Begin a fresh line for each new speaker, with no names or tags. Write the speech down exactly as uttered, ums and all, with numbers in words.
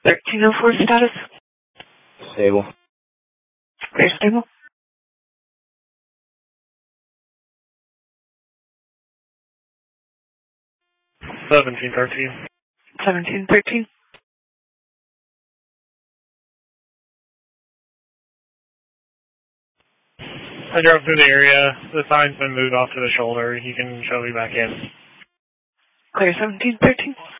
thirteen oh four status?
Stable.
Very stable.
Seventeen thirteen.
Seventeen thirteen.
I drove through the area. The sign's been moved off to the shoulder. You can show me back in.
Clear seventeen thirteen.